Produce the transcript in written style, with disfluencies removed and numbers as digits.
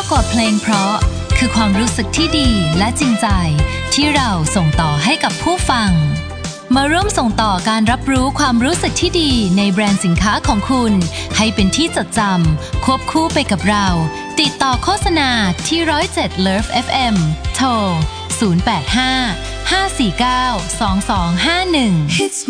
กว่าเพลงเพราะคือความรู้สึกที่ดีและจริงใจที่เราส่งต่อให้กับผู้ฟังมาร่วมส่งต่อการรับรู้ความรู้สึกที่ดีในแบรนด์สินค้าของคุณให้เป็นที่จดจำควบคู่ไปกับเราติดต่อโฆษณาที่107 Love FM โทร 085 549 2251